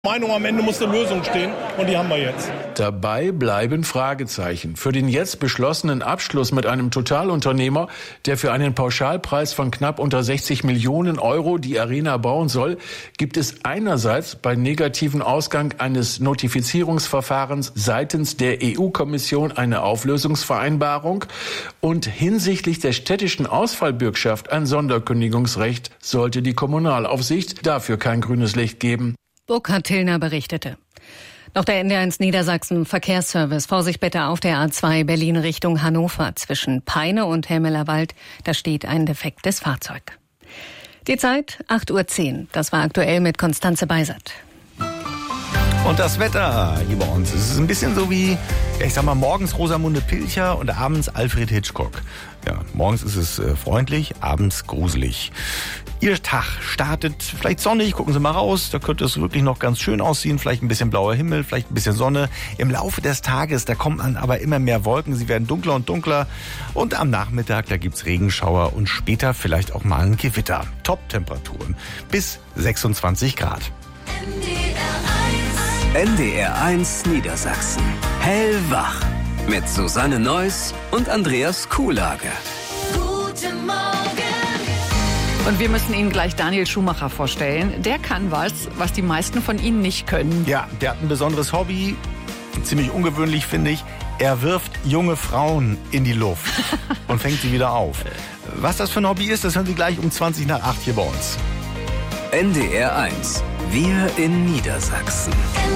Meinung, am Ende muss eine Lösung stehen und die haben wir jetzt. Dabei bleiben Fragezeichen. Für den jetzt beschlossenen Abschluss mit einem Totalunternehmer, der für einen Pauschalpreis von knapp unter 60 Millionen Euro die Arena bauen soll, gibt es einerseits bei negativen Ausgang eines Notifizierungsverfahrens seitens der EU-Kommission eine Auflösungsvereinbarung und hinsichtlich der städtischen Ausfallbürgschaft ein Sonderkündigungsrecht, sollte die Kommunalaufsicht dafür kein grünes Licht geben. Burkhard Tillner berichtete. Noch der NDR1 Niedersachsen Verkehrsservice. Vorsicht bitte auf der A2 Berlin Richtung Hannover. Zwischen Peine und Helmelerwald, da steht ein defektes Fahrzeug. Die Zeit 8:10 Uhr. Das war aktuell mit Konstanze Beisert. Und das Wetter hier bei uns. Es ist ein bisschen so wie, ich sag mal, morgens Rosamunde Pilcher und abends Alfred Hitchcock. Ja, morgens ist es freundlich, abends gruselig. Ihr Tag startet vielleicht sonnig, gucken Sie mal raus, da könnte es wirklich noch ganz schön aussehen, vielleicht ein bisschen blauer Himmel, vielleicht ein bisschen Sonne. Im Laufe des Tages, da kommen dann aber immer mehr Wolken, sie werden dunkler und dunkler und am Nachmittag, da gibt's Regenschauer und später vielleicht auch mal ein Gewitter. Top-Temperaturen bis 26 Grad. NDR1 Niedersachsen. Hellwach. Mit Susanne Neuss und Andreas Kuhlage. Guten Morgen. Und wir müssen Ihnen gleich Daniel Schumacher vorstellen. Der kann was die meisten von Ihnen nicht können. Ja, der hat ein besonderes Hobby. Ziemlich ungewöhnlich, finde ich. Er wirft junge Frauen in die Luft und fängt sie wieder auf. Was das für ein Hobby ist, das hören Sie gleich um 20 nach 8 hier bei uns. NDR1. Wir in Niedersachsen.